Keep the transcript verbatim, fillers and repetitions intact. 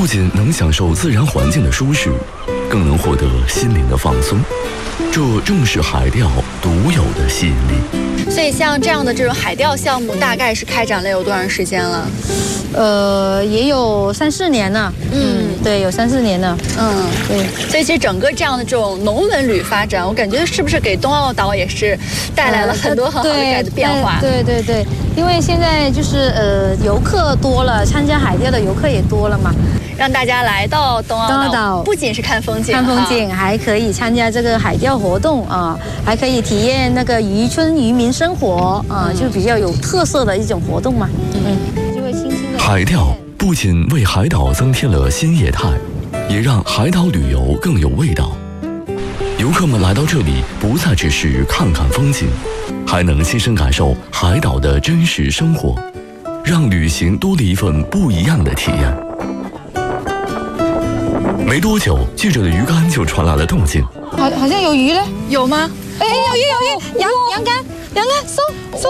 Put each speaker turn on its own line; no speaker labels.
不仅能享受自然环境的舒适，更能获得心灵的放松。这正是海钓独有的吸引力。
所以像这样的这种海钓项目，大概是开展了有多长时间了？
呃，也有三四年了。嗯，对，有三四年了。
嗯，
对。
所以其实整个这样的这种农文旅发展，我感觉是不是给东澳岛也是带来了很多很好的改的变化？
对对对对，因为现在就是呃游客多了，参加海钓的游客也多了嘛。
让大家来到东澳岛，
东澳岛
不仅是看风景，
看风景，还可以参加这个海钓活动啊，还可以体验那个渔村渔民生活啊，就比较有特色的一种活动嘛。嗯，就会轻轻的。
海钓不仅为海岛增添了新业态，也让海岛旅游更有味道。游客们来到这里，不再只是看看风景，还能亲身感受海岛的真实生活，让旅行多了一份不一样的体验。没多久，记者的鱼竿就传来了动静，
好，好像有鱼嘞，
有吗？
哎，有鱼有鱼，阳阳竿，阳竿，收收。